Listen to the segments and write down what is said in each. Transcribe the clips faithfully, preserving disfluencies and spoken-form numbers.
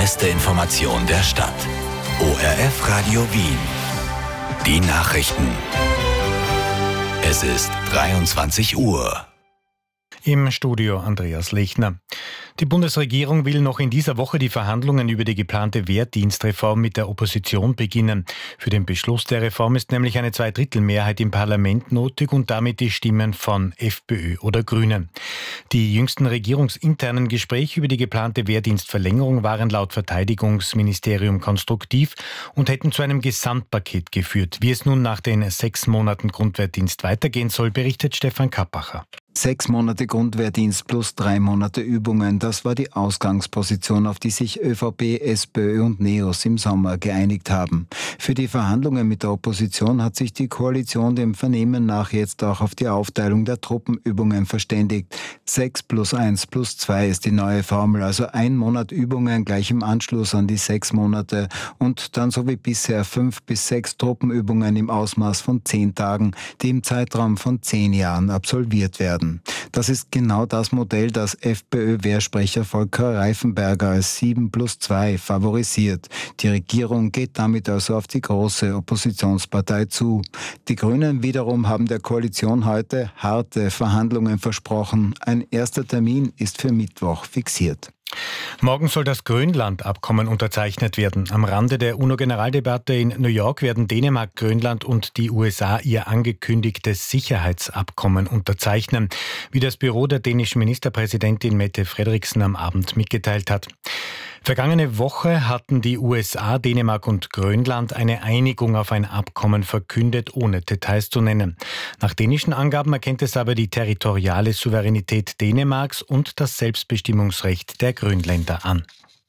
beste Information der Stadt. O R F Radio Wien. Die Nachrichten. Es ist dreiundzwanzig Uhr. Im Studio Andreas Lechner. Die Bundesregierung will noch in dieser Woche die Verhandlungen über die geplante Wehrdienstreform mit der Opposition beginnen. Für den Beschluss der Reform ist nämlich eine Zweidrittelmehrheit im Parlament nötig und damit die Stimmen von FPÖ oder Grünen. Die jüngsten regierungsinternen Gespräche über die geplante Wehrdienstverlängerung waren laut Verteidigungsministerium konstruktiv und hätten zu einem Gesamtpaket geführt. Wie es nun nach den sechs Monaten Grundwehrdienst weitergehen soll, berichtet Stefan Kappacher. Sechs Monate Grundwehrdienst plus drei Monate Übungen, das war die Ausgangsposition, auf die sich ÖVP, SPÖ und NEOS im Sommer geeinigt haben. Für die Verhandlungen mit der Opposition hat sich die Koalition dem Vernehmen nach jetzt auch auf die Aufteilung der Truppenübungen verständigt. Sechs plus eins plus zwei ist die neue Formel, also ein Monat Übungen gleich im Anschluss an die sechs Monate und dann so wie bisher fünf bis sechs Truppenübungen im Ausmaß von zehn Tagen, die im Zeitraum von zehn Jahren absolviert werden. Das ist genau das Modell, das FPÖ-Wehrsprecher Volker Reifenberger als sieben plus zwei favorisiert. Die Regierung geht damit also auf die große Oppositionspartei zu. Die Grünen wiederum haben der Koalition heute harte Verhandlungen versprochen. Ein erster Termin ist für Mittwoch fixiert. Morgen soll das Grönland-Abkommen unterzeichnet werden. Am Rande der UNO-Generaldebatte in New York werden Dänemark, Grönland und die U S A ihr angekündigtes Sicherheitsabkommen unterzeichnen, wie das Büro der dänischen Ministerpräsidentin Mette Frederiksen am Abend mitgeteilt hat. Vergangene Woche hatten die U S A, Dänemark und Grönland eine Einigung auf ein Abkommen verkündet, ohne Details zu nennen. Nach dänischen Angaben erkennt es aber die territoriale Souveränität Dänemarks und das Selbstbestimmungsrecht der Grönländer an.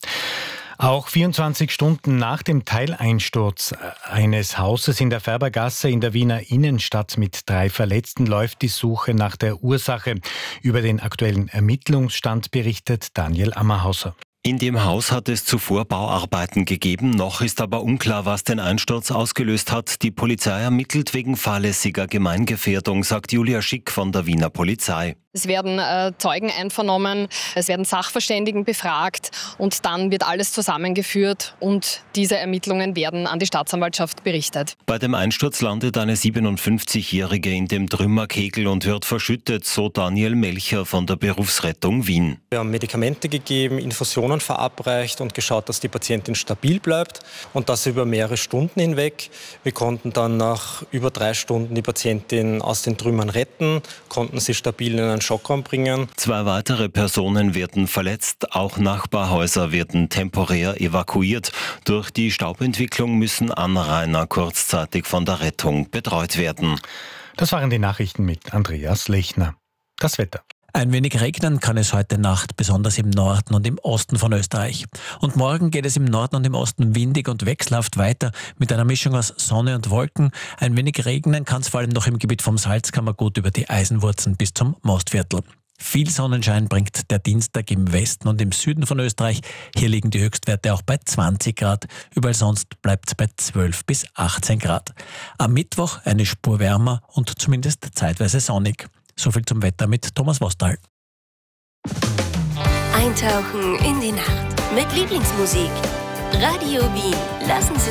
Auch vierundzwanzig Stunden nach dem Teileinsturz eines Hauses in der Färbergasse in der Wiener Innenstadt mit drei Verletzten läuft die Suche nach der Ursache. Über den aktuellen Ermittlungsstand berichtet Daniel Ammerhauser. In dem Haus hat es zuvor Bauarbeiten gegeben, noch ist aber unklar, was den Einsturz ausgelöst hat. Die Polizei ermittelt wegen fahrlässiger Gemeingefährdung, sagt Julia Schick von der Wiener Polizei. Es werden äh, Zeugen einvernommen, es werden Sachverständigen befragt und dann wird alles zusammengeführt und diese Ermittlungen werden an die Staatsanwaltschaft berichtet. Bei dem Einsturz landet eine siebenundfünfzigjährige in dem Trümmerkegel und wird verschüttet, so Daniel Melcher von der Berufsrettung Wien. Wir haben Medikamente gegeben, Infusionen verabreicht und geschaut, dass die Patientin stabil bleibt und das über mehrere Stunden hinweg. Wir konnten dann nach über drei Stunden die Patientin aus den Trümmern retten, konnten sie stabil in einen Schockraum bringen. Zwei weitere Personen werden verletzt, auch Nachbarhäuser werden temporär evakuiert. Durch die Staubentwicklung müssen Anrainer kurzzeitig von der Rettung betreut werden. Das waren die Nachrichten mit Andreas Lechner. Das Wetter. Ein wenig regnen kann es heute Nacht, besonders im Norden und im Osten von Österreich. Und morgen geht es im Norden und im Osten windig und wechselhaft weiter mit einer Mischung aus Sonne und Wolken. Ein wenig regnen kann es vor allem noch im Gebiet vom Salzkammergut über die Eisenwurzen bis zum Mostviertel. Viel Sonnenschein bringt der Dienstag im Westen und im Süden von Österreich. Hier liegen die Höchstwerte auch bei zwanzig Grad. Überall sonst bleibt es bei zwölf bis achtzehn Grad. Am Mittwoch eine Spur wärmer und zumindest zeitweise sonnig. So viel zum Wetter mit Thomas Wostal. Eintauchen in die Nacht mit Lieblingsmusik. Radio Wien. Lassen Sie